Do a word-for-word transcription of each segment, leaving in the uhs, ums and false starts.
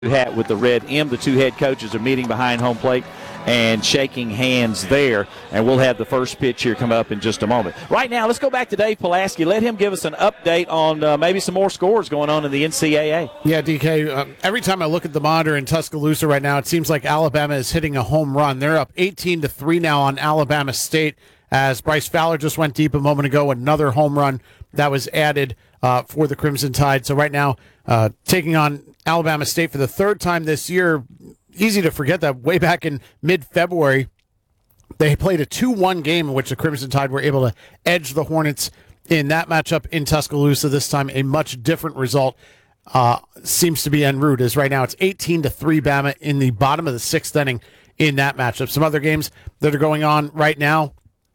hat with the red M. The two head coaches are meeting behind home plate and shaking hands there, and we'll have the first pitch here come up in just a moment. Right now, let's go back to Dave Pulaski. Let him give us an update on uh, maybe some more scores going on in the N C double A. Yeah, D K, uh, every time I look at the monitor in Tuscaloosa right now, it seems like Alabama is hitting a home run. They're up eighteen to three now on Alabama State, as Bryce Fowler just went deep a moment ago, another home run that was added uh, for the Crimson Tide. So right now, uh, taking on Alabama State for the third time this year. Easy to forget that way back in mid-February, they played a two one game in which the Crimson Tide were able to edge the Hornets in that matchup in Tuscaloosa. This time, a much different result uh, seems to be en route, as right now it's eighteen to three Bama in the bottom of the sixth inning in that matchup. Some other games that are going on right now.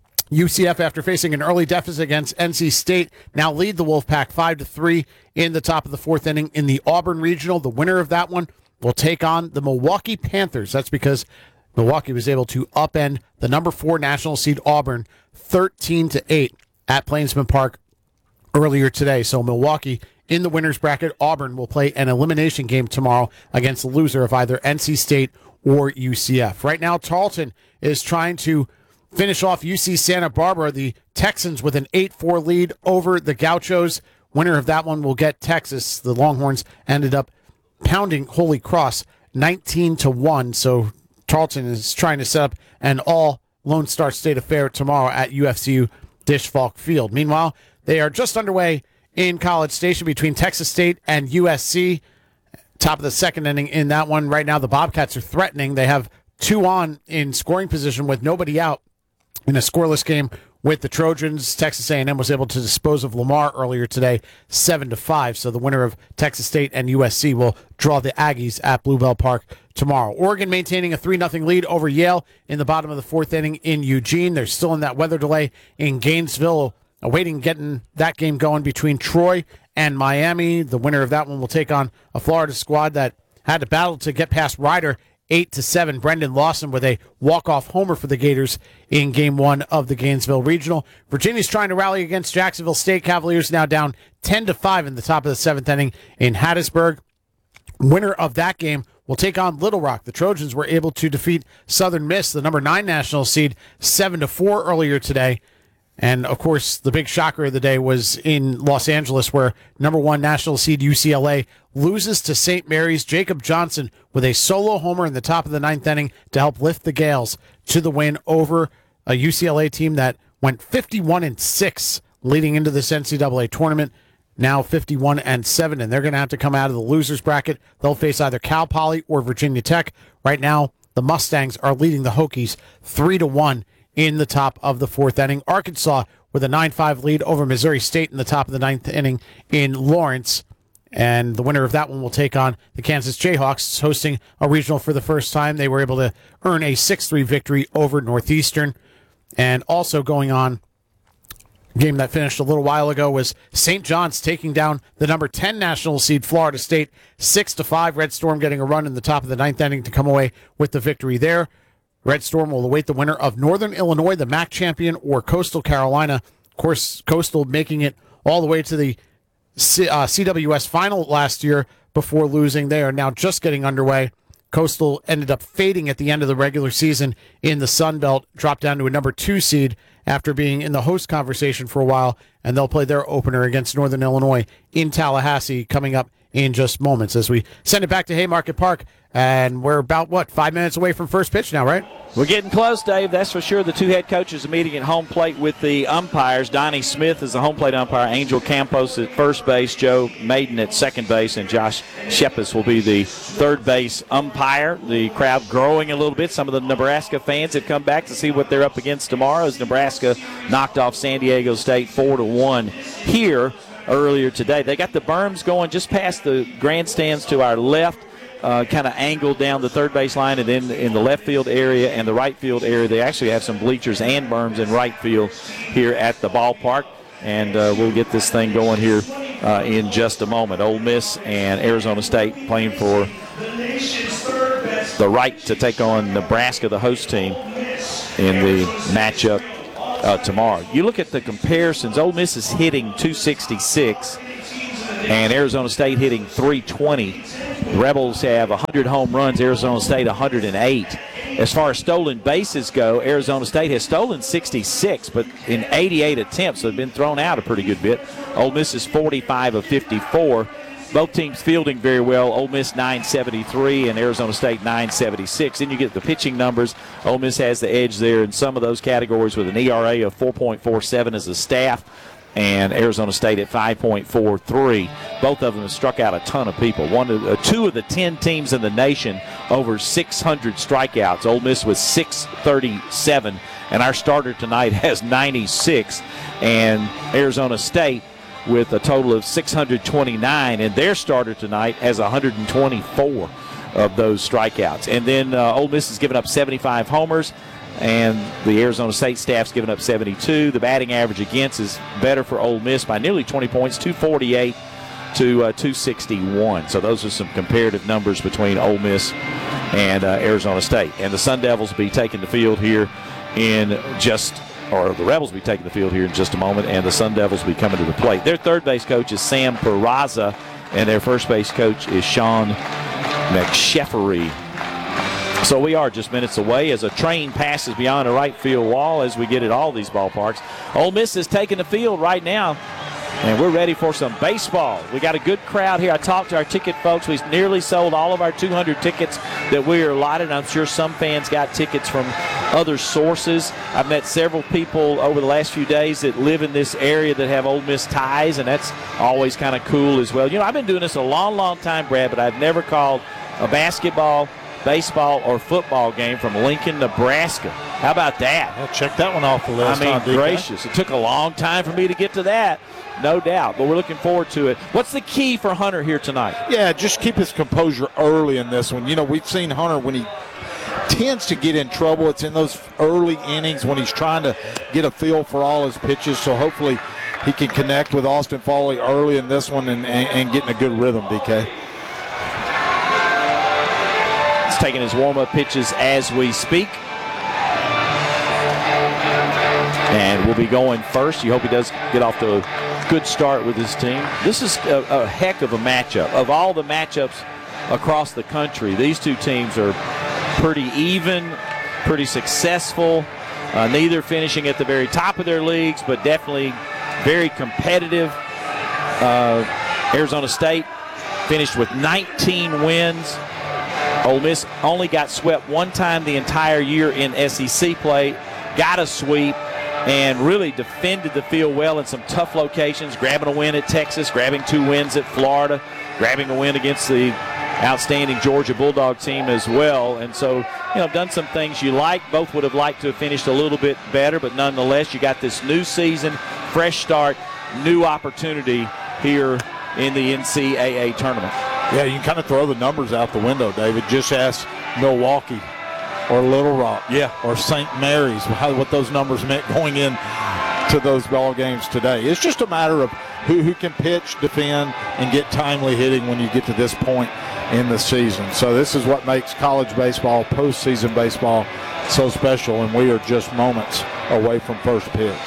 U C F, after facing an early deficit against N C State, now lead the Wolfpack five to three in the top of the fourth inning in the Auburn Regional. The winner of that one will take on the Milwaukee Panthers. That's because Milwaukee was able to upend the number four national seed Auburn thirteen to eight at Plainsman Park earlier today. So Milwaukee in the winner's bracket. Auburn will play an elimination game tomorrow against the loser of either N C State or U C F. Right now, Tarleton is trying to finish off U C Santa Barbara. The Texans with an eight four lead over the Gauchos. Winner of that one will get Texas. The Longhorns ended up pounding Holy Cross nineteen to one. So Tarleton is trying to set up an all Lone Star State affair tomorrow at U F C U Dish Falk Field. Meanwhile, they are just underway in College Station between Texas State and U S C. Top of the second inning in that one. Right now, the Bobcats are threatening. They have two on in scoring position with nobody out in a scoreless game with the Trojans. Texas A and M was able to dispose of Lamar earlier today, seven to five. So the winner of Texas State and U S C will draw the Aggies at Bluebell Park tomorrow. Oregon maintaining a three nothing lead over Yale in the bottom of the fourth inning in Eugene. They're still in that weather delay in Gainesville, awaiting getting that game going between Troy and Miami. The winner of that one will take on a Florida squad that had to battle to get past Rider eight to seven. Brendan Lawson with a walk-off homer for the Gators in game one of the Gainesville Regional. Virginia's trying to rally against Jacksonville State. Cavaliers now down ten to five in the top of the seventh inning in Hattiesburg. Winner of that game will take on Little Rock. The Trojans were able to defeat Southern Miss, the number nine national seed, seven to four earlier today. And, of course, the big shocker of the day was in Los Angeles, where number one national seed U C L A loses to Saint Mary's. Jacob Johnson with a solo homer in the top of the ninth inning to help lift the Gales to the win over a U C L A team that went fifty-one and six leading into this N C double A tournament. Now fifty-one and seven, and they're going to have to come out of the losers bracket. They'll face either Cal Poly or Virginia Tech. Right now, the Mustangs are leading the Hokies three to one in the top of the fourth inning. Arkansas with a nine five lead over Missouri State in the top of the ninth inning in Lawrence. And the winner of that one will take on the Kansas Jayhawks, hosting a regional for the first time. They were able to earn a six three victory over Northeastern. And also going on, game that finished a little while ago, was Saint John's taking down the number ten national seed Florida State six to five. Red Storm getting a run in the top of the ninth inning to come away with the victory there. Red Storm will await the winner of Northern Illinois, the M A C champion, or Coastal Carolina. Of course, Coastal making it all the way to the C- uh, C W S final last year before losing. They are now just getting underway. Coastal ended up fading at the end of the regular season in the Sun Belt, dropped down to a number two seed after being in the host conversation for a while, and they'll play their opener against Northern Illinois in Tallahassee coming up in just moments as we send it back to Haymarket Park. And we're about, what, five minutes away from first pitch now, right? We're getting close, Dave. That's for sure. The two head coaches are meeting at home plate with the umpires. Donnie Smith is the home plate umpire. Angel Campos at first base. Joe Maiden at second base. And Josh Shepis will be the third base umpire. The crowd growing a little bit. Some of the Nebraska fans have come back to see what they're up against tomorrow as Nebraska knocked off San Diego State four to one here earlier today. They got the berms going just past the grandstands to our left. Uh, kind of angled down the third base line, and then in the left field area and the right field area, they actually have some bleachers and berms in right field here at the ballpark. And uh, we'll get this thing going here uh, in just a moment. Ole Miss and Arizona State playing for the right to take on Nebraska, the host team, in the matchup uh, tomorrow. You look at the comparisons. Ole Miss is hitting two sixty-six. and Arizona State hitting three twenty. The Rebels have one hundred home runs, Arizona State one hundred eight. As far as stolen bases go, Arizona State has stolen sixty-six, but in eighty-eight attempts, so they've been thrown out a pretty good bit. Ole Miss is forty-five of fifty-four. Both teams fielding very well. Ole Miss nine seventy-three and Arizona State nine seventy-six. Then you get the pitching numbers. Ole Miss has the edge there in some of those categories with an E R A of four point four seven as a staff, and Arizona State at five point four three. Both of them have struck out a ton of people. One, of, uh, two of the ten teams in the nation over six hundred strikeouts. Ole Miss with six thirty-seven, and our starter tonight has ninety-six, and Arizona State with a total of six hundred twenty-nine, and their starter tonight has one hundred twenty-four of those strikeouts. And then uh, Ole Miss has given up seventy-five homers, and the Arizona State staff's given up seventy-two. The batting average against is better for Ole Miss by nearly twenty points, two forty-eight to uh, two sixty-one. So those are some comparative numbers between Ole Miss and uh, Arizona State. And the Sun Devils will be taking the field here in just or the Rebels will be taking the field here in just a moment, and the Sun Devils will be coming to the plate. Their third base coach is Sam Peraza, and their first base coach is Sean McSheffery. So we are just minutes away as a train passes beyond the right field wall, as we get at all these ballparks. Ole Miss is taking the field right now, and we're ready for some baseball. We got a good crowd here. I talked to our ticket folks. We've nearly sold all of our two hundred tickets that we are allotted. I'm sure some fans got tickets from other sources. I've met several people over the last few days that live in this area that have Ole Miss ties, and that's always kind of cool as well. You know, I've been doing this a long, long time, Brad, but I've never called a basketball, baseball, or football game from Lincoln, Nebraska. How about that? Yeah, check that one off the list. I mean, huh, gracious. It took a long time for me to get to that, no doubt, but we're looking forward to it. What's the key for Hunter here tonight? Yeah, just keep his composure early in this one. You know, we've seen Hunter when he tends to get in trouble. It's in those early innings when he's trying to get a feel for all his pitches, so hopefully he can connect with Austin Foley early in this one and, and, and get in a good rhythm, D K. He's taking his warm-up pitches as we speak. And we'll be going first. You hope he does get off to a good start with his team. This is a, a heck of a matchup. Of all the matchups across the country, these two teams are pretty even, pretty successful, uh, neither finishing at the very top of their leagues, but definitely very competitive. Uh, Arizona State finished with nineteen wins. Ole Miss only got swept one time the entire year in S E C play, got a sweep, and really defended the field well in some tough locations, grabbing a win at Texas, grabbing two wins at Florida, grabbing a win against the outstanding Georgia Bulldog team as well. And so, you know, done some things you like. Both would have liked to have finished a little bit better, but nonetheless, you got this new season, fresh start, new opportunity here in the N C double A tournament. Yeah, you can kind of throw the numbers out the window, David. Just ask Milwaukee or Little Rock, yeah, or Saint Mary's, how, what those numbers meant going in to those ball games today. It's just a matter of who, who can pitch, defend, and get timely hitting when you get to this point in the season. So this is what makes college baseball, postseason baseball, so special, and we are just moments away from first pitch.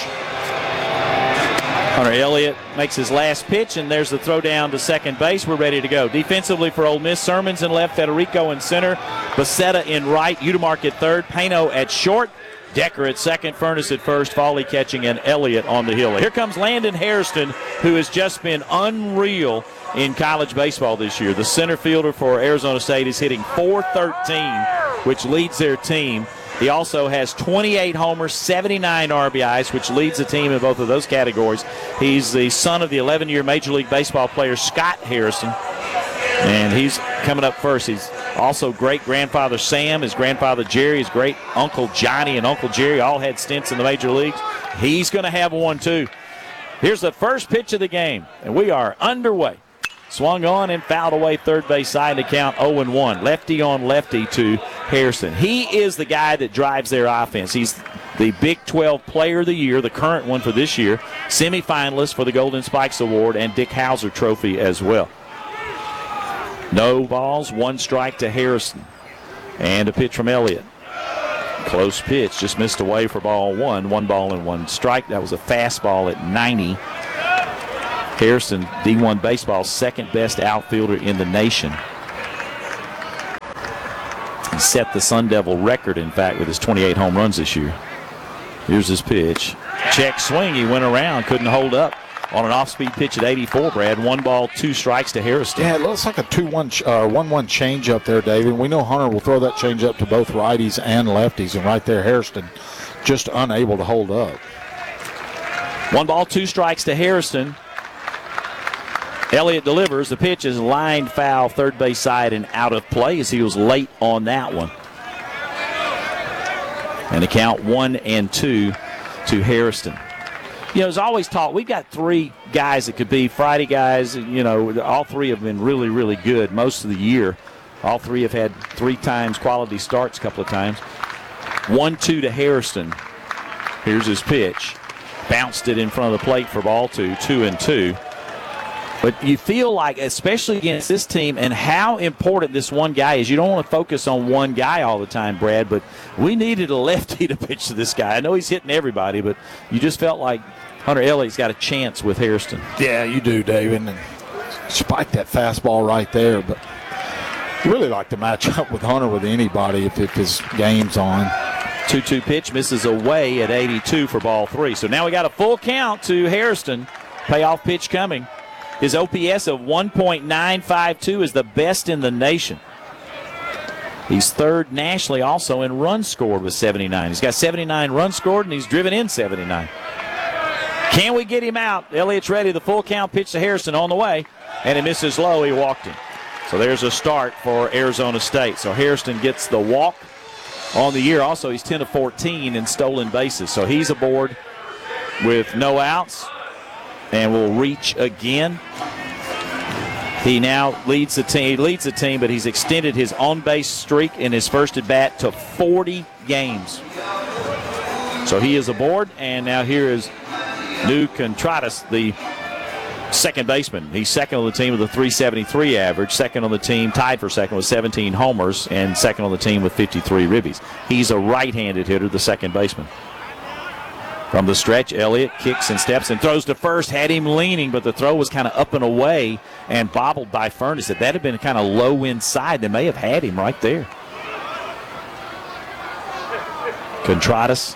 Hunter Elliott makes his last pitch, and there's the throw down to second base. We're ready to go. Defensively for Ole Miss, Sermons in left, Federico in center, Becerra in right, Udemark at third, Pano at short, Decker at second, Furness at first, Foley catching, and Elliott on the hill. Here comes Landon Hairston, who has just been unreal in college baseball this year. The center fielder for Arizona State is hitting four thirteen, which leads their team. He also has twenty-eight homers, seventy-nine R B Is, which leads the team in both of those categories. He's the son of the eleven-year Major League Baseball player Scott Hairston, and he's coming up first. He's also great-grandfather Sam, his grandfather Jerry, his great-uncle Johnny, and Uncle Jerry all had stints in the major leagues. He's going to have one, too. Here's the first pitch of the game, and we are underway. Swung on and fouled away third base side to count oh and one. Lefty on lefty to Hairston. He is the guy that drives their offense. He's the Big twelve Player of the Year, the current one for this year, semifinalist for the Golden Spikes Award and Dick Hauser Trophy as well. No balls, one strike to Hairston. And a pitch from Elliott. Close pitch, just missed away for ball one. One ball and one strike. That was a fastball at ninety. Hairston, D one Baseball's second best outfielder in the nation. He set the Sun Devil record, in fact, with his twenty-eight home runs this year. Here's his pitch. Check swing. He went around, couldn't hold up on an off-speed pitch at eighty-four, Brad. One ball, two strikes to Hairston. Yeah, it looks like a two one, uh, one one change up there, David. We know Hunter will throw that change up to both righties and lefties, and right there, Hairston just unable to hold up. One ball, two strikes to Hairston. Elliott delivers. The pitch is lined foul, third base side and out of play as he was late on that one. And the count one and two to Hairston. You know, as always taught, we've got three guys that could be Friday guys. You know, all three have been really, really good most of the year. All three have had three times quality starts a couple of times. one two to Hairston. Here's his pitch. Bounced it in front of the plate for ball two, two and two. But you feel like, especially against this team, and how important this one guy is. You don't want to focus on one guy all the time, Brad, but we needed a lefty to pitch to this guy. I know he's hitting everybody, but you just felt like Hunter Elliott's got a chance with Hairston. Yeah, you do, David. And spiked that fastball right there, but you really like to match up with Hunter with anybody if, if his game's on. two two pitch misses away at eighty-two for ball three. So now we got a full count to Hairston. Payoff pitch coming. His O P S of one point nine five two is the best in the nation. He's third nationally also in runs scored with seventy-nine. He's got seventy-nine runs scored, and he's driven in seventy-nine. Can we get him out? Elliott's ready. The full count pitch to Hairston on the way, and it misses low. He walked him. So there's a start for Arizona State. So Hairston gets the walk on the year. Also, he's ten of fourteen in stolen bases. So he's aboard with no outs and will reach again. He now leads the team. He leads the team, but he's extended his on-base streak in his first at bat to forty games. So he is aboard, and now here is New Contreras, the second baseman. He's second on the team with a three seventy-three average, second on the team, tied for second with seventeen homers, and second on the team with fifty-three ribbies. He's a right-handed hitter, the second baseman. From the stretch, Elliott kicks and steps and throws to first. Had him leaning, but the throw was kind of up and away and bobbled by Furness. If that had been kind of low inside, they may have had him right there. Contreras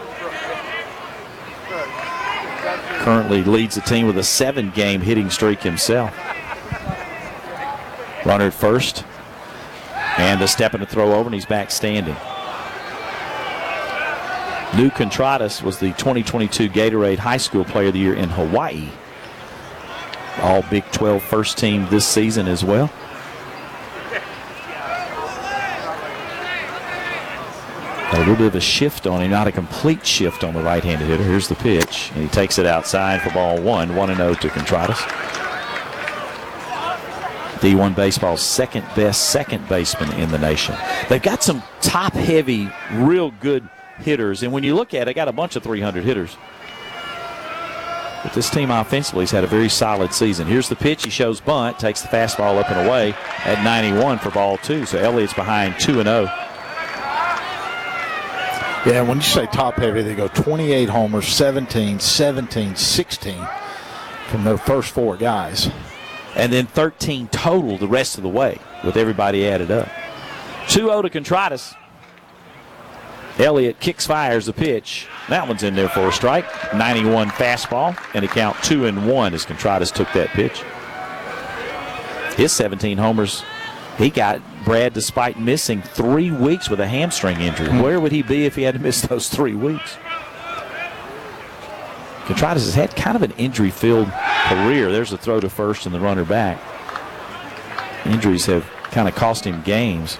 currently leads the team with a seven-game hitting streak himself. Runner at first. And the step and a throw over, and he's back standing. New Contreras was the twenty twenty-two Gatorade High School Player of the Year in Hawaii. All Big twelve first team this season as well. A little bit of a shift on him, not a complete shift on the right-handed hitter. Here's the pitch, and he takes it outside for ball one, one and oh to Contreras. D one Baseball's second best second baseman in the nation. They've got some top-heavy, real good hitters, and when you look at it, got a bunch of three hundred hitters. But this team offensively has had a very solid season. Here's the pitch. He shows bunt, takes the fastball up and away at ninety-one for ball two. So Elliott's behind two and oh. Yeah, when you say top heavy, they go twenty-eight homers, seventeen, seventeen, sixteen from their first four guys. And then thirteen total the rest of the way with everybody added up. two oh to Contreras. Elliott kicks, fires the pitch. That one's in there for a strike. ninety-one fastball, and a count two and one as Contreras took that pitch. His seventeen homers he got, Brad, despite missing three weeks with a hamstring injury. Mm-hmm. Where would he be if he had to miss those three weeks? Contreras has had kind of an injury-filled career. There's a throw to first and the runner back. Injuries have kind of cost him games.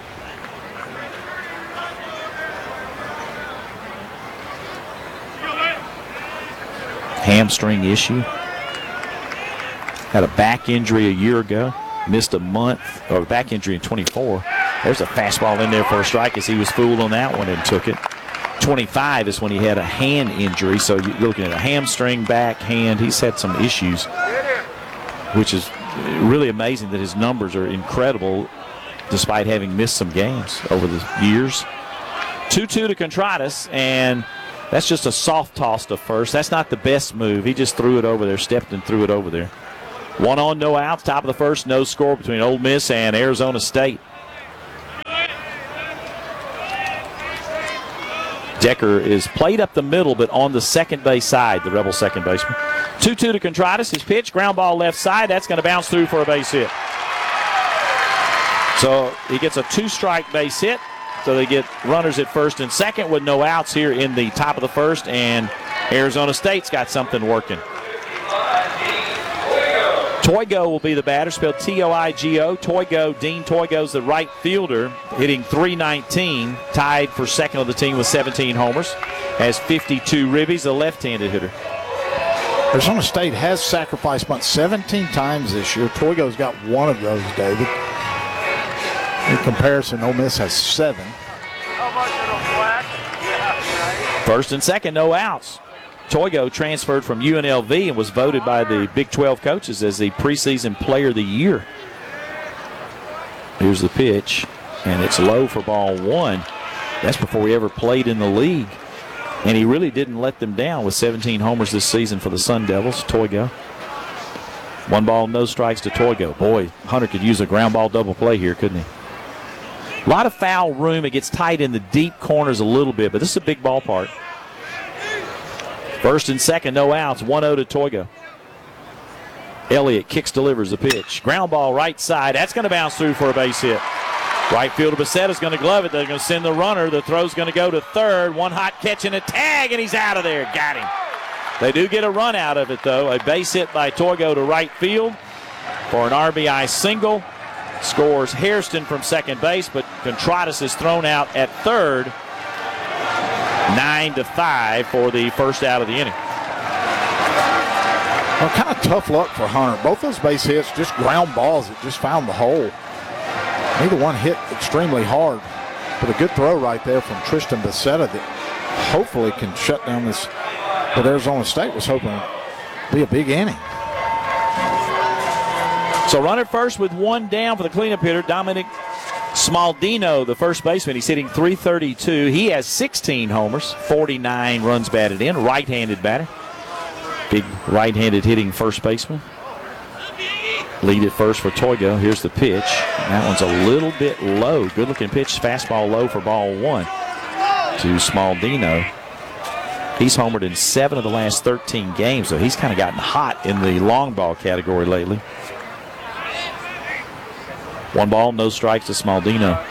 Hamstring issue. Had a back injury a year ago. Missed a month, or a back injury in twenty-four. There's a fastball in there for a strike as he was fooled on that one and took it. twenty-five is when he had a hand injury, so you're looking at a hamstring, back, hand. He's had some issues, which is really amazing that his numbers are incredible despite having missed some games over the years. two two to Contreras, and that's just a soft toss to first. That's not the best move. He just threw it over there, stepped and threw it over there. One on, no outs. Top of the first, no score between Ole Miss and Arizona State. Decker is played up the middle, but on the second base side, the Rebel second baseman. two two to Contreras. His pitch, ground ball left side. That's going to bounce through for a base hit. So he gets a two-strike base hit. So they get runners at first and second with no outs here in the top of the first, and Arizona State's got something working. Toigo will be the batter, spelled T O I G O. Toigo, Dean Toigo's the right fielder, hitting three nineteen, tied for second on the team with seventeen homers. Has fifty-two ribbies, a left-handed hitter. Arizona State has sacrificed bunts seventeen times this year. Toigo's got one of those, David. In comparison, Ole Miss has seven. First and second, no outs. Toigo transferred from U N L V and was voted by the Big twelve coaches as the preseason player of the year. Here's the pitch, and it's low for ball one. That's before he ever played in the league. And he really didn't let them down with seventeen homers this season for the Sun Devils. Toigo. One ball, no strikes to Toigo. Boy, Hunter could use a ground ball double play here, couldn't he? A lot of foul room. It gets tight in the deep corners a little bit, but this is a big ballpark. First and second, no outs. one oh to Toigo. Elliott kicks, delivers the pitch. Ground ball right side. That's going to bounce through for a base hit. Right fielder Becerra's going to glove it. They're going to send the runner. The throw's going to go to third. One hot catch and a tag, and he's out of there. Got him. They do get a run out of it, though. A base hit by Toigo to right field for an R B I single. Scores Hairston from second base, but Contreras is thrown out at third. Nine to five for the first out of the inning. Well, kind of tough luck for Hunter. Both those base hits, just ground balls that just found the hole. Neither one hit extremely hard, but a good throw right there from Tristan Becerra that hopefully can shut down this. But Arizona State was hoping to be a big inning. So runner first with one down for the cleanup hitter, Dominic Smaldino, the first baseman. He's hitting three thirty-two. He has sixteen homers, forty-nine runs batted in, right-handed batter. Big right-handed hitting first baseman. Lead at first for Toigo. Here's the pitch. That one's a little bit low. Good-looking pitch, fastball low for ball one to Smaldino. He's homered in seven of the last thirteen games, so he's kind of gotten hot in the long ball category lately. One ball, no strikes to Smaldino.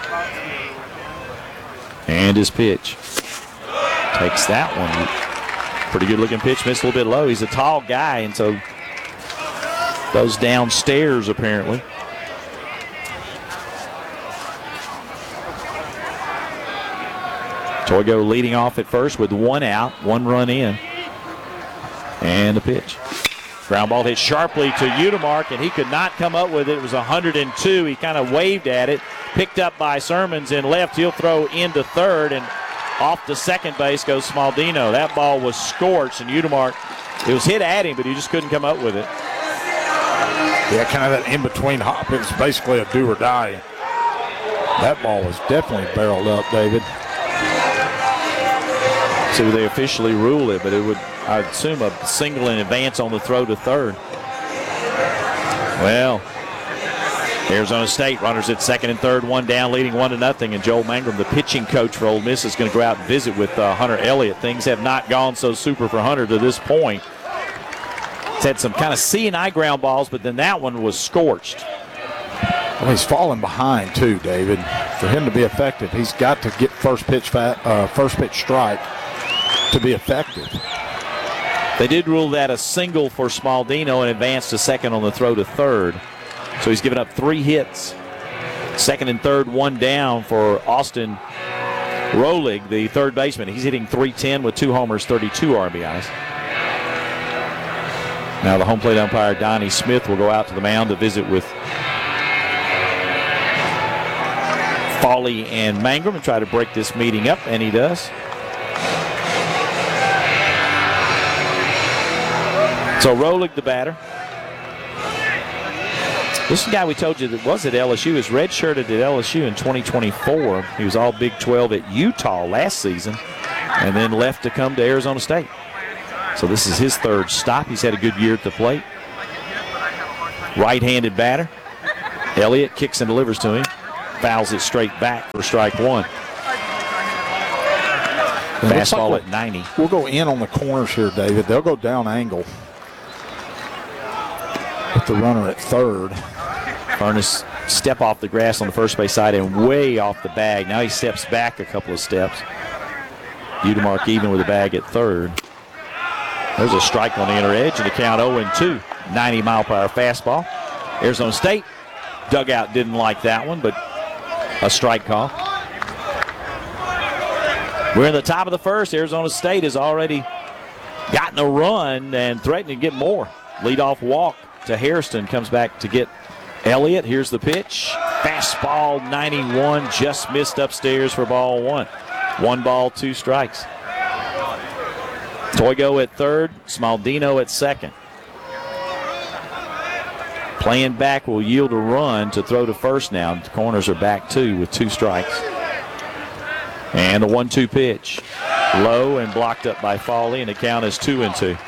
And his pitch. Takes that one. Pretty good looking pitch, missed a little bit low. He's a tall guy, and so goes downstairs apparently. Toigo leading off at first with one out, one run in. And a pitch. Ground ball hit sharply to Udemark, and he could not come up with it. It was one hundred two. He kind of waved at it. Picked up by Sermons in left. He'll throw into third, and off to second base goes Smaldino. That ball was scorched, and Udemark, it was hit at him, but he just couldn't come up with it. Yeah, kind of that in-between hop. It was basically a do or die. That ball was definitely barreled up, David. See where they officially rule it, but it would, I'd assume, a single in advance on the throw to third. Well, Arizona State runners at second and third, one down, leading one to nothing. And Joel Mangrum, the pitching coach for Ole Miss, is going to go out and visit with uh, Hunter Elliott. Things have not gone so super for Hunter to this point. He's had some kind of C and I ground balls, but then that one was scorched. Well, he's falling behind too, David. For him to be effective, he's got to get first pitch fat, uh, first pitch strike to be effective. They did rule that a single for Smaldino and advanced to second on the throw to third. So he's given up three hits. Second and third, one down for Austin Rolig, the third baseman. He's hitting three ten with two homers, thirty-two R B Is. Now the home plate umpire, Donnie Smith, will go out to the mound to visit with Foley and Mangrum and try to break this meeting up, and he does. So Rolig, the batter. This is the guy we told you that was at L S U. He was redshirted at L S U in twenty twenty-four. He was all Big twelve at Utah last season and then left to come to Arizona State. So this is his third stop. He's had a good year at the plate. Right-handed batter. Elliott kicks and delivers to him. Fouls it straight back for strike one. Fastball like at ninety. We'll go in on the corners here, David. They'll go down angle. With the runner at third. Furness step off the grass on the first base side and way off the bag. Now he steps back a couple of steps. Udemark even with the bag at third. There's a strike on the inner edge and the count oh and two. ninety mile per hour fastball. Arizona State dugout didn't like that one, but a strike call. We're in the top of the first. Arizona State has already gotten a run and threatening to get more. Leadoff walk to Hairston, comes back to get Elliott. Here's the pitch. Fastball ninety-one, just missed upstairs for ball one. One ball, two strikes. Toigo at third, Smaldino at second. Playing back will yield a run to throw to first now. The corners are back two with two strikes. And the one two pitch. Low and blocked up by Foley, and the count is two and two.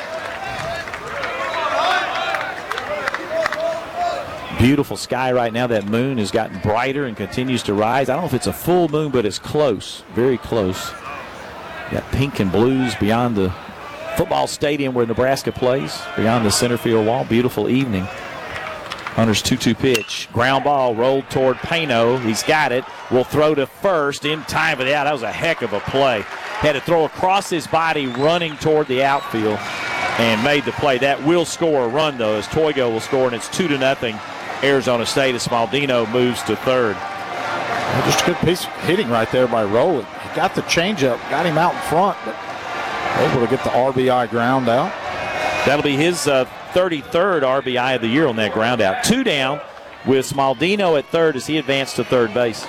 Beautiful sky right now. That moon has gotten brighter and continues to rise. I don't know if it's a full moon, but it's close, very close. Got pink and blues beyond the football stadium where Nebraska plays, beyond the center field wall. Beautiful evening. Hunter's two two pitch. Ground ball rolled toward Pano. He's got it. Will throw to first in time for the out. That was a heck of a play. Had to throw across his body running toward the outfield and made the play. That will score a run, though, as Toigo will score, and it's two to nothing. Arizona State as Smaldino moves to third. Well, just a good piece of hitting right there by Rowland. He got the changeup, got him out in front, but able to get the R B I ground out. That'll be his uh, thirty-third R B I of the year on that ground out. Two down with Smaldino at third as he advanced to third base.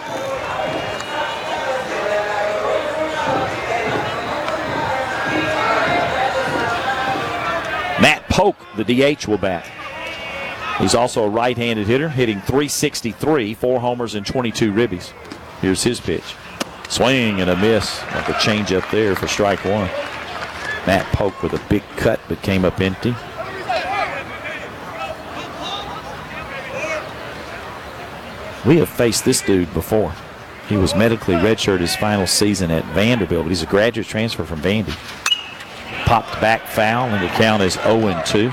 Matt Polk, the D H, will bat. He's also a right-handed hitter, hitting three sixty-three, four homers and twenty-two ribbies. Here's his pitch. Swing and a miss. Like a changeup there for strike one. Matt Polk with a big cut, but came up empty. We have faced this dude before. He was medically redshirted his final season at Vanderbilt, but he's a graduate transfer from Vandy. Popped back foul, and the count is oh and two.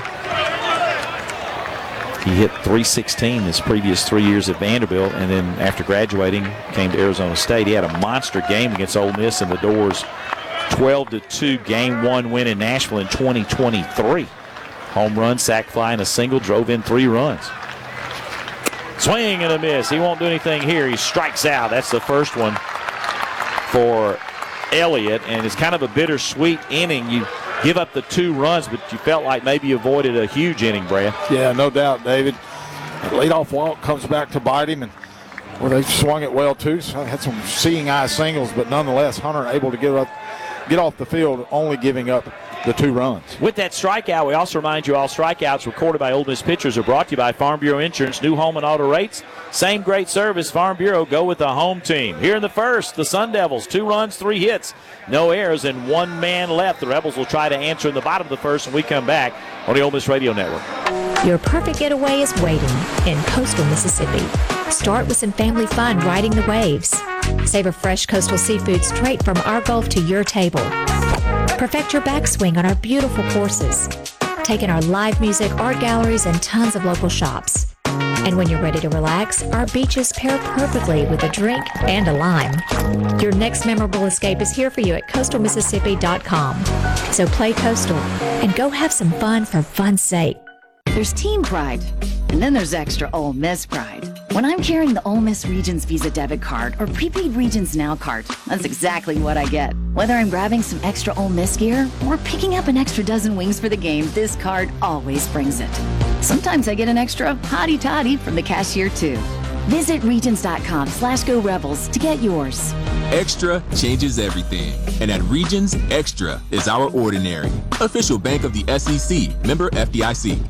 He hit three sixteen his previous three years at Vanderbilt, and then after graduating, came to Arizona State. He had a monster game against Ole Miss in the doors. twelve to two game one win in Nashville in twenty twenty-three. Home run, sac fly, and a single, drove in three runs. Swing and a miss. He won't do anything here. He strikes out. That's the first one for Elliott, and it's kind of a bittersweet inning. You give up the two runs, but you felt like maybe you avoided a huge inning, Brad. Yeah, no doubt, David. Leadoff walk comes back to bite him, and where they swung it well too. So I had some seeing eye singles, but nonetheless, Hunter able to get up, get off the field, only giving up the two runs. With that strikeout, we also remind you all strikeouts recorded by Ole Miss pitchers are brought to you by Farm Bureau Insurance. New home and auto rates. Same great service. Farm Bureau, go with the home team. Here in the first, the Sun Devils, two runs, three hits, no errors, and one man left. The Rebels will try to answer in the bottom of the first when we come back on the Ole Miss Radio Network. Your perfect getaway is waiting in coastal Mississippi. Start with some family fun riding the waves. Savor fresh coastal seafood straight from our Gulf to your table. Perfect your backswing on our beautiful courses. Take in our live music, art galleries, and tons of local shops. And when you're ready to relax, our beaches pair perfectly with a drink and a lime. Your next memorable escape is here for you at coastal mississippi dot com. So play coastal and go have some fun for fun's sake. There's Team Pride, and then there's extra Ole Miss Pride. When I'm carrying the Ole Miss Regions Visa debit card or prepaid Regions Now card, that's exactly what I get. Whether I'm grabbing some extra Ole Miss gear or picking up an extra dozen wings for the game, this card always brings it. Sometimes I get an extra hottie toddy from the cashier too. Visit regions.com slash go rebels to get yours. Extra changes everything. And at Regions, Extra is our ordinary. Official bank of the S E C, member F D I C.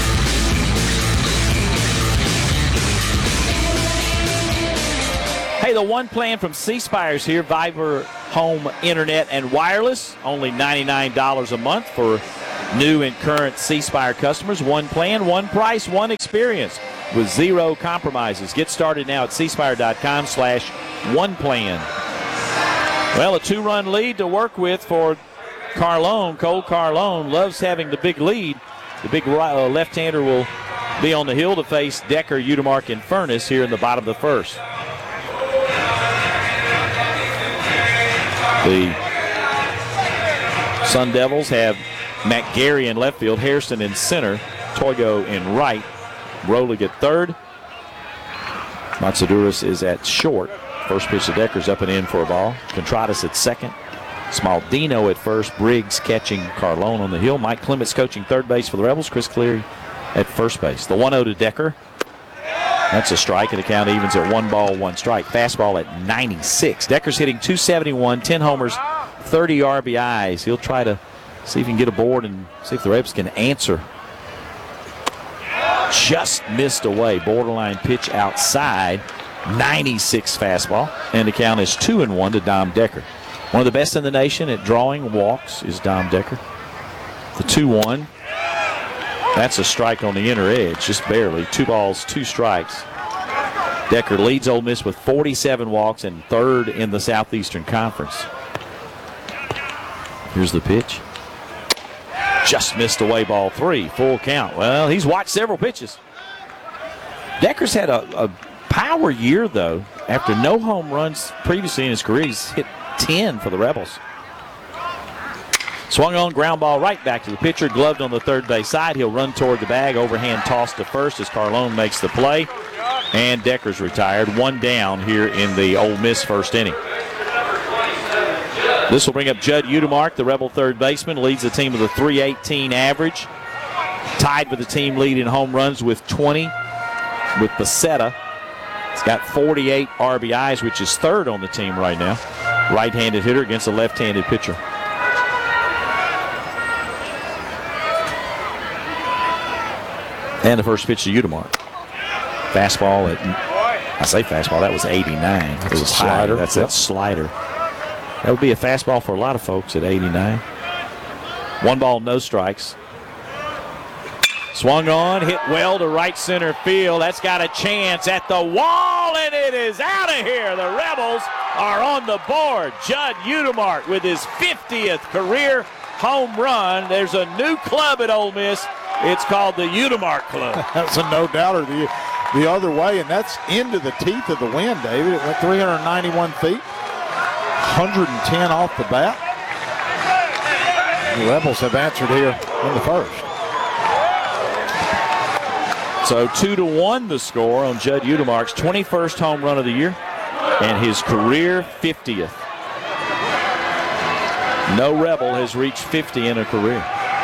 Hey, the one plan from C Spires here, Viber Home Internet and Wireless, only ninety-nine dollars a month for new and current C Spire customers. One plan, one price, one experience with zero compromises. Get started now at cspire.com slash one plan. Well, a two-run lead to work with for Carlone. Cole Carlone loves having the big lead. The big uh, left-hander will be on the hill to face Decker, Udemark, and Furness here in the bottom of the first. The Sun Devils have Matt Gary in left field, Hairston in center, Toyo in right, Rolig at third. Matsuduras is at short. First pitch to Decker's up and in for a ball. Contreras at second. Smaldino at first. Briggs catching Carlone on the hill. Mike Clements coaching third base for the Rebels. Chris Cleary at first base. The one oh to Decker. That's a strike, and the count evens at one ball, one strike. Fastball at ninety-six. Decker's hitting two seventy-one, ten homers, thirty R B Is. He'll try to see if he can get aboard and see if the Rebs can answer. Just missed away. Borderline pitch outside. ninety-six fastball, and the count is two and one to Dom Decker. One of the best in the nation at drawing walks is Dom Decker. The two one. That's a strike on the inner edge, just barely. Two balls, two strikes. Decker leads Ole Miss with forty-seven walks and third in the Southeastern Conference. Here's the pitch. Just missed away, ball three, full count. Well, he's watched several pitches. Decker's had a, a power year, though. After no home runs previously in his career, he's hit ten for the Rebels. Swung on, ground ball right back to the pitcher, gloved on the third base side. He'll run toward the bag, overhand toss to first as Carlone makes the play. And Decker's retired, one down here in the Ole Miss first inning. This will bring up Judd Udemark, the Rebel third baseman, leads the team with a three eighteen average. Tied with the team lead in home runs with twenty with Becerra. He's got forty-eight R B Is, which is third on the team right now. Right-handed hitter against a left-handed pitcher. And the first pitch to Udemark. Fastball at, I say fastball, that was eighty-nine. It was a slider. That's that slider. That would be a fastball for a lot of folks at eighty-nine. One ball, no strikes. Swung on, hit well to right center field. That's got a chance at the wall, and it is out of here. The Rebels are on the board. Judd Udemark with his fiftieth career home run. There's a new club at Ole Miss. It's called the Udemark Club. That's a no-doubter the, the other way, and that's into the teeth of the wind, David. It went three hundred ninety-one feet, one hundred ten off the bat. The Rebels have answered here in the first. So two to one the score on Judd Udemark's twenty-first home run of the year and his career fiftieth. No Rebel has reached fifty in a career.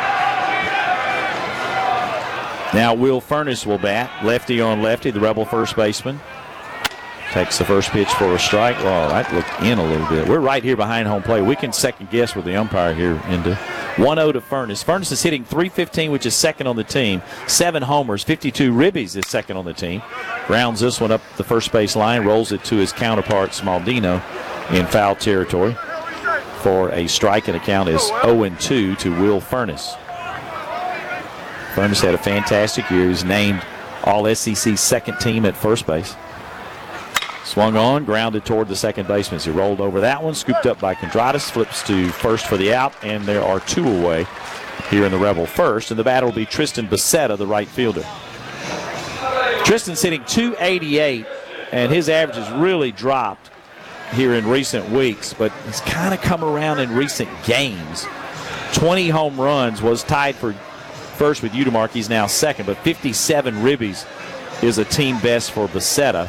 Now Will Furness will bat, lefty on lefty, the Rebel first baseman. Takes the first pitch for a strike. Oh, that looked in a little bit. We're right here behind home plate. We can second guess with the umpire here into one oh to Furness. Furness is hitting three fifteen, which is second on the team. Seven homers, fifty-two ribbies is second on the team. Rounds this one up the first base line, rolls it to his counterpart Smaldino in foul territory for a strike, and the count is oh and two to Will Furness. Furness had a fantastic year. He was named All S E C second team at first base. Swung on, grounded toward the second baseman. He rolled over that one, scooped up by Contreras, flips to first for the out, and there are two away here in the Rebel first. And the batter will be Tristan Becerra, the right fielder. Tristan's hitting two eighty-eight, and his average has really dropped here in recent weeks, but he's kind of come around in recent games. twenty home runs, was tied for first with Udemark. He's now second, but fifty-seven ribbies is a team best for Becerra.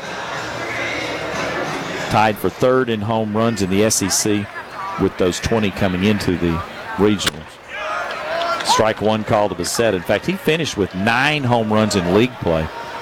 Tied for third in home runs in the S E C with those twenty coming into the regionals. Strike one call to Becerra. In fact, he finished with nine home runs in league play.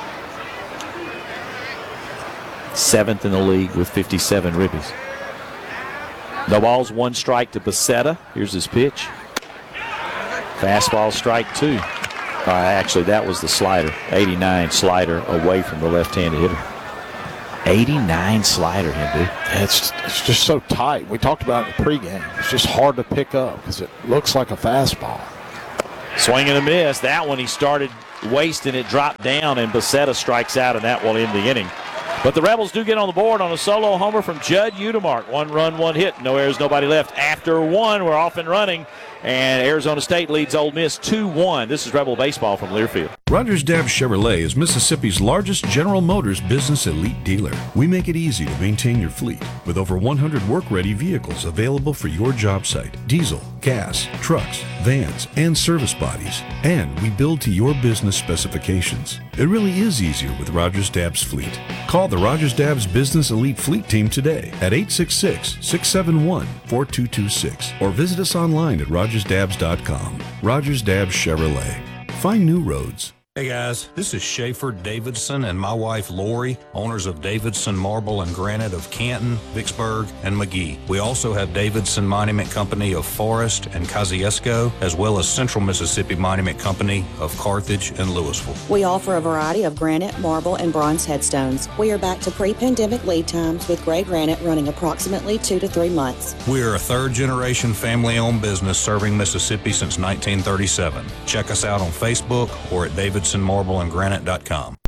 Seventh in the league with fifty-seven ribbies. No balls, one strike to Becerra. Here's his pitch. Fastball, strike two. Uh, actually, that was the slider. eighty-nine slider away from the left-handed hitter. eighty-nine slider, Hindu. It's, it's just so tight. We talked about it in the pregame. It's just hard to pick up because it looks like a fastball. Swing and a miss. That one he started wasting it, dropped down, and Becerra strikes out, and that will end the inning. But the Rebels do get on the board on a solo homer from Judd Udemark. One run, one hit. No errors, nobody left. After one, we're off and running. And Arizona State leads Ole Miss two one. This is Rebel Baseball from Learfield. Rogers Dabbs Chevrolet is Mississippi's largest General Motors business elite dealer. We make it easy to maintain your fleet with over one hundred work-ready vehicles available for your job site. Diesel, gas, trucks, vans, and service bodies. And we build to your business specifications. It really is easier with Rogers Dabbs Fleet. Call the Rogers Dabbs Business Elite Fleet Team today at eight six six, six seven one, four two two six or visit us online at rogers dabbs dot com. Rogers Dabbs Chevrolet. Find new roads. Hey guys, this is Schaefer Davidson and my wife Lori, owners of Davidson Marble and Granite of Canton, Vicksburg, and McGee. We also have Davidson Monument Company of Forest and Kosciuszko, as well as Central Mississippi Monument Company of Carthage and Louisville. We offer a variety of granite, marble, and bronze headstones. We are back to pre-pandemic lead times with gray granite running approximately two to three months. We are a third-generation family-owned business serving Mississippi since nineteen thirty-seven. Check us out on Facebook or at davidson marble and granite dot com.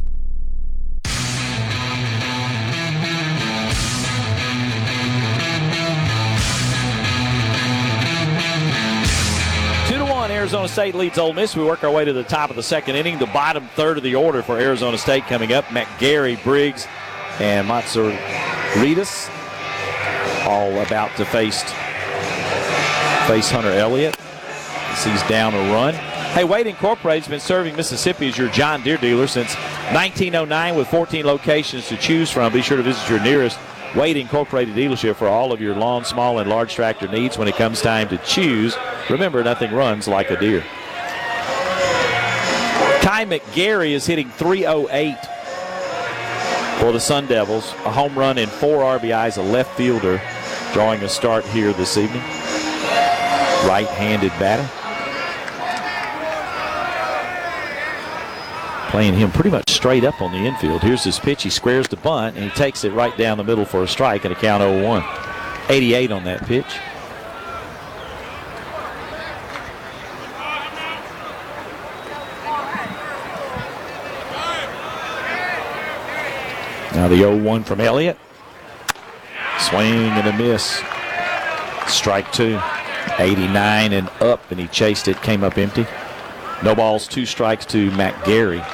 Two to one, Arizona State leads Ole Miss. We work our way to the top of the second inning. The bottom third of the order for Arizona State coming up. McGarry, Briggs, and Matsuritas all about to face, face Hunter Elliott as he's down a run. Hey, Wade Incorporated has been serving Mississippi as your John Deere dealer since nineteen oh nine with fourteen locations to choose from. Be sure to visit your nearest Wade Incorporated dealership for all of your lawn, small, and large tractor needs when it comes time to choose. Remember, nothing runs like a Deere. Ty McGarry is hitting three oh eight for the Sun Devils. A home run and four R B Is, a left fielder drawing a start here this evening. Right-handed batter. Playing him pretty much straight up on the infield. Here's his pitch. He squares the bunt, and he takes it right down the middle for a strike and a count oh one. eighty-eight on that pitch. Now the oh one from Elliott. Swing and a miss. Strike two. eighty-nine and up, and he chased it, came up empty. No balls, two strikes to McGarry.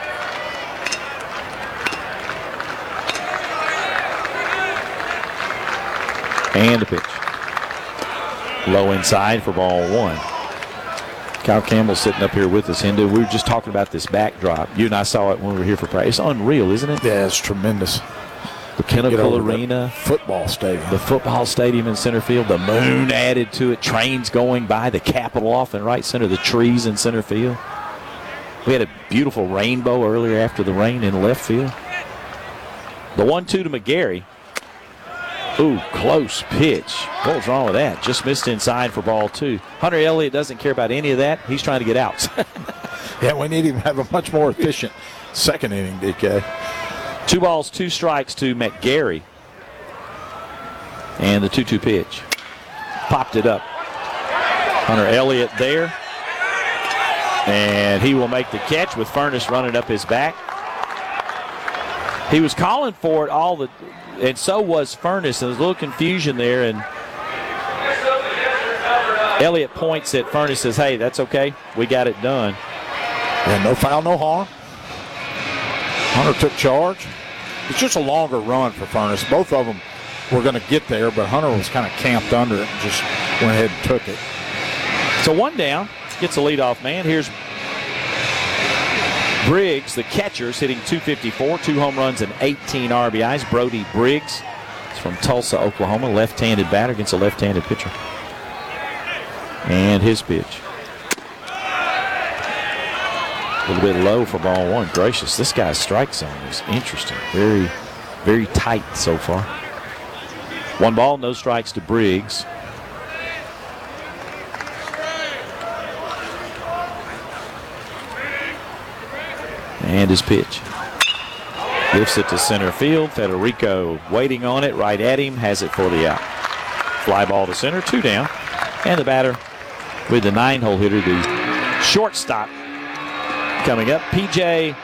And a pitch. Low inside for ball one. Kyle Campbell sitting up here with us, Hindu. We were just talking about this backdrop. You and I saw it when we were here for practice. It's unreal, isn't it? Yeah, it's tremendous. The Pinnacle Arena. Football stadium. The football stadium in center field. The moon added to it. Trains going by. The Capitol off in right center. The trees in center field. We had a beautiful rainbow earlier after the rain in left field. The one two to McGarry. Ooh, close pitch. What was wrong with that? Just missed inside for ball two. Hunter Elliott doesn't care about any of that. He's trying to get outs. Yeah, we need him to have a much more efficient second inning, D K. Two balls, two strikes to McGarry. And the two two pitch. Popped it up. Hunter Elliott there. And he will make the catch with Furness running up his back. He was calling for it all the, and so was Furness. There was a little confusion there, and Elliott points at Furness, says, hey, that's okay. We got it done. And no foul, no harm. Hunter took charge. It's just a longer run for Furness. Both of them were going to get there, but Hunter was kind of camped under it and just went ahead and took it. So one down, gets a leadoff man. Here's Briggs, the catcher's hitting two fifty-four, two home runs and eighteen R B Is. Brody Briggs is from Tulsa, Oklahoma, left-handed batter against a left-handed pitcher. And his pitch. A little bit low for ball one. Gracious, this guy's strike zone is interesting. Very, very tight so far. One ball, no strikes to Briggs. And his pitch. Lifts it to center field. Federico waiting on it, right at him, has it for the out. Fly ball to center, two down. And the batter with the nine-hole hitter, the shortstop, coming up, P J